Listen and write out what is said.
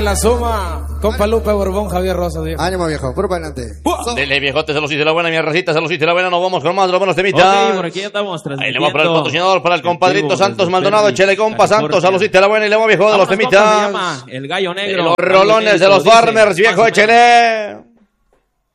La suma, compa Lupe Borbón, Javier Rosa, viejo. Ánimo, viejo, por para adelante. Dele, viejote, se los hice la buena, mi racita, se los hice la buena. Nos vamos con más de los buenos temitas. Ok, por aquí ya estamos Ahí le vamos para el patrocinador, para el compadrito Vivo Santos desde Maldonado, Perris, échale compa Santos, California. se los hice la buena y le vamos viejo de los Vámonos, compa, se temitas. llama El Gallo Negro. Los rolones de los Dice, farmers, viejo, más o menos. échele.